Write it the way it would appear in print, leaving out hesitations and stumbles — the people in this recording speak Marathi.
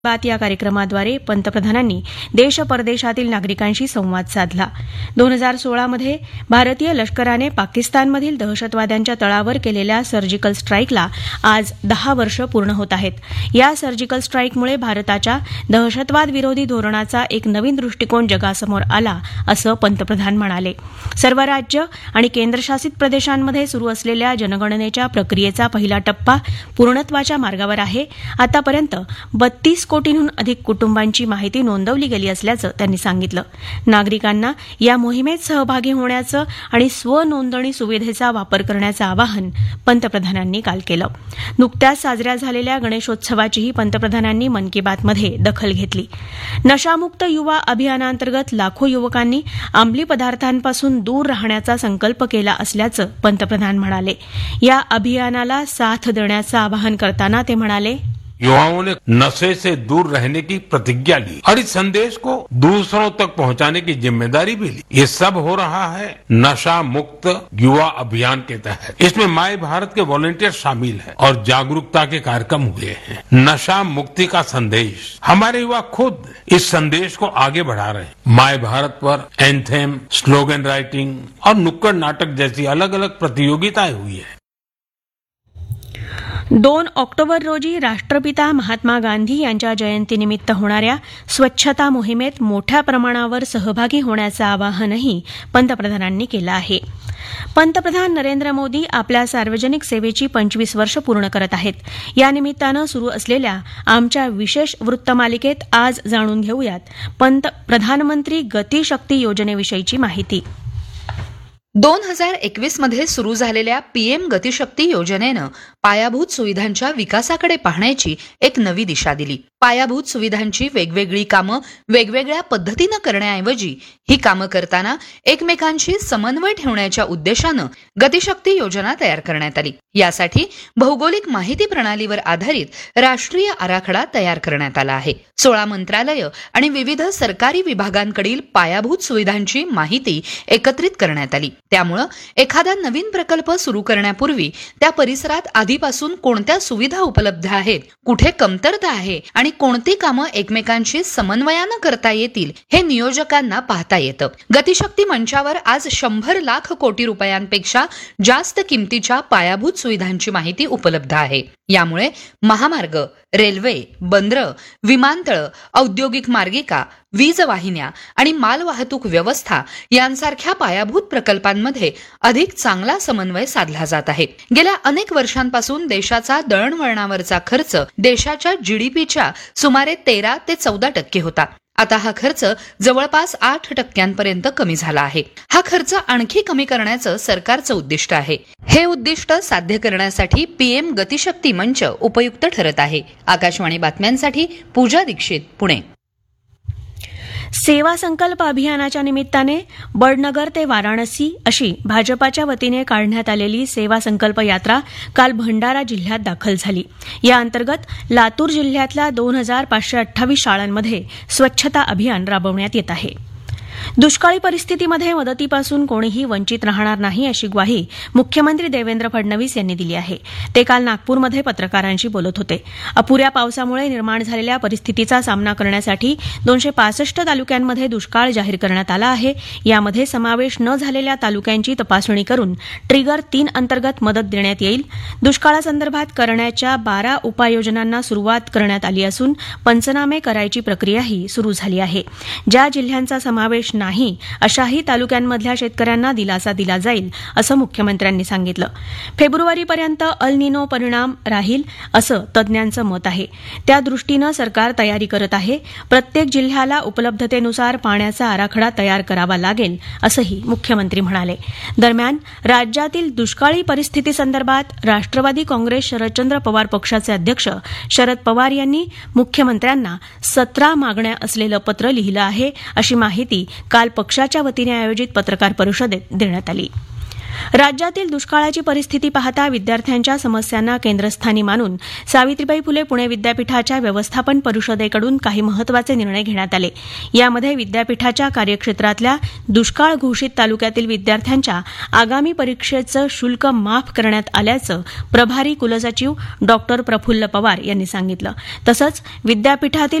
बात या कार्यक्रमाद्वारे पंतप्रधानांनी देश परदेशातील नागरिकांशी संवाद साधला. 2016 मध्ये भारतीय लष्कराने पाकिस्तानमधील दहशतवाद्यांच्या तळावर केलेल्या सर्जिकल स्ट्राईकला आज 10 वर्ष पूर्ण होत आहेत. या सर्जिकल स्ट्राईकमुळे भारताच्या दहशतवाद विरोधी धोरणाचा एक नवीन दृष्टिकोन जगासमोर आला, असं पंतप्रधान म्हणाले. सर्व राज्य आणि केंद्रशासित प्रदेशांमध्ये सुरू असलेल्या जनगणनेच्या प्रक्रियेचा पहिला टप्पा पूर्णत्वाच्या मार्गावर आहे. आतापर्यंत 32 कोटींहून अधिक कुटुंबांची माहिती नोंदवली गेली असल्याचं त्यांनी सांगितलं. नागरिकांना या मोहिमेत सहभागी होण्याचं आणि स्वनोंदणी सुविधेचा वापर करण्याचं आवाहन पंतप्रधानांनी काल केलं. नुकत्याच साजऱ्या झालेल्या गणेशोत्सवाचीही पंतप्रधानांनी मन की बातमध्ये दखल घेतली. नशामुक्त युवा अभियानांतर्गत लाखो युवकांनी अंमली पदार्थांपासून दूर राहण्याचा संकल्प केला असल्याचं पंतप्रधान म्हणाले. या अभियानाला साथ देण्याचं आवाहन करताना ते म्हणाले, युवाओं ने नशे से दूर रहने की प्रतिज्ञा ली और इस संदेश को दूसरों तक पहुंचाने की जिम्मेदारी भी ली. ये सब हो रहा है नशा मुक्त युवा अभियान के तहत. इसमें माय भारत के वॉलंटियर शामिल हैं और जागरूकता के कार्यक्रम हुए हैं. नशा मुक्ति का संदेश हमारे युवा खुद इस संदेश को आगे बढ़ा रहे हैं. माय भारत पर एंथेम, स्लोगन राइटिंग और नुक्कड़ नाटक जैसी अलग अलग प्रतियोगिताएं हुई है. 2 ऑक्टोबर रोजी राष्ट्रपिता महात्मा गांधी यांच्या जयंतीनिमित्त होणाऱ्या स्वच्छता मोहिमेत मोठ्या प्रमाणावर सहभागी होण्याचं आवाहनही पंतप्रधानांनी केलं आहे. पंतप्रधान नरेंद्र मोदी आपल्या सार्वजनिक सेवेची 25 वर्ष पूर्ण करत आहेत. या निमित्तानं सुरू असलेल्या आमच्या विशेष वृत्तमालिकेत आज जाणून घेऊयात प्रधानमंत्री गती शक्ती योजनेविषयीची माहिती. 2021 मध्ये सुरू झालेल्या पीएम गतिशक्ती योजनेनं पायाभूत सुविधांच्या विकासाकडे पाहण्याची एक नवी दिशा दिली. पायाभूत सुविधांची वेगवेगळी कामं वेगवेगळ्या पद्धतीनं करण्याऐवजी ही कामं करताना एकमेकांशी समन्वय ठेवण्याच्या उद्देशानं गतिशक्ती योजना तयार करण्यात आली. यासाठी भौगोलिक माहिती प्रणालीवर आधारित राष्ट्रीय आराखडा तयार करण्यात आला आहे. 16 मंत्रालय आणि विविध सरकारी विभागांकडील पायाभूत सुविधांची माहिती एकत्रित करण्यात आली. त्यामुळे एखादा नवीन प्रकल्प सुरू करण्यापूर्वी त्या परिसरात आधीपासून कोणत्या सुविधा उपलब्ध आहेत, कुठे कमतरता आहे आणि कोणती कामं एकमेकांशी समन्वयानं करता येतील हे नियोजकांना पाहता येतं. गतिशक्ती मंचावर आज 100 लाख कोटी रुपयांपेक्षा जास्त किमतीच्या पायाभूत सुविधांची माहिती उपलब्ध आहे. यामुळे महामार्ग, रेल्वे, बंदरं, विमानतळं, औद्योगिक मार्गिका, वीज वाहिन्या आणि मालवाहतूक व्यवस्था यांसारख्या पायाभूत प्रकल्पांमध्ये अधिक चांगला समन्वय साधला जात आहे. गेल्या अनेक वर्षांपासून देशाचा दळणवळणावरचा खर्च देशाच्या जीडीपीच्या सुमारे 13 ते 14% होता. आता हा खर्च जवळपास 8% कमी झाला आहे. हा खर्च आणखी कमी करण्याचं सरकारचं उद्दिष्ट आहे. हे उद्दिष्ट साध्य करण्यासाठी पीएम गतिशक्ती मंच उपयुक्त ठरत आहे. आकाशवाणी बातम्यांसाठी पूजा दीक्षित, पुणे. सेवा संकल्प अभियानाच्या निमित्ताने बडनगर ते वाराणसी अशी भाजपाच्या वतीने काढण्यात आलेली सेवा संकल्प यात्रा काल भंडारा जिल्ह्यात दाखल झाली. या अंतर्गत लातूर जिल्ह्यातल्या 2528 शाळांमध्ये स्वच्छता अभियान राबवण्यात येत आहे. दुष्काळी परिस्थितीमध्ये मदतीपासून कोणीही वंचित राहणार नाही अशी ग्वाही मुख्यमंत्री देवेंद्र फडणवीस यांनी दिली आहे. ते काल नागपूरमध्ये पत्रकारांशी बोलत होते. अपुऱ्या पावसामुळे निर्माण झालेल्या परिस्थितीचा सामना करण्यासाठी 265 तालुक्यांमध्ये दुष्काळ जाहीर करण्यात आला आहे. यामध्ये समावेश न झालेल्या तालुक्यांची तपासणी करून ट्रिगर 3 अंतर्गत मदत देण्यात येईल. दुष्काळासंदर्भात करण्याच्या 12 उपाययोजनांना सुरुवात करण्यात आली असून पंचनामे करायची प्रक्रियाही सुरू झाली आहे. ज्या जिल्ह्यांचा समावेश नाही अशाही तालुक्यांमधल्या शेतकऱ्यांना दिलासा दिला जाईल असं मुख्यमंत्र्यांनी सांगितलं. फेब्रुवारीपर्यंत अल निनो परिणाम राहील असं तज्ज्ञांचं मत आहे. त्या दृष्टीनं सरकार तयारी करत आहे. प्रत्येक जिल्ह्याला उपलब्धतेनुसार पाण्याचा आराखडा तयार करावा लागेल असंही मुख्यमंत्री म्हणाले. दरम्यान राज्यातील दुष्काळी परिस्थितीसंदर्भात राष्ट्रवादी काँग्रेस शरदचंद्र पवार पक्षाचे अध्यक्ष शरद पवार यांनी मुख्यमंत्र्यांना 17 मागण्या असलेलं पत्र लिहिलं आहे अशी माहिती काल पक्षाच्या वतीने आयोजित पत्रकार परिषदेत देण्यात आली. राज्यातील दुष्काळाची परिस्थिती पाहता विद्यार्थ्यांच्या समस्यांना केंद्रस्थानी मानून सावित्रीबाई फुले पुणे विद्यापीठाच्या व्यवस्थापन परिषदेकडून काही महत्वाचे निर्णय घेण्यात आले. यामध्ये विद्यापीठाच्या कार्यक्षेत्रातल्या दुष्काळ घोषित तालुक्यातील विद्यार्थ्यांच्या आगामी परीक्षेचं शुल्क माफ करण्यात आल्याचं प्रभारी कुलसचिव डॉ प्रफुल्ल पवार यांनी सांगितलं. तसंच विद्यापीठातील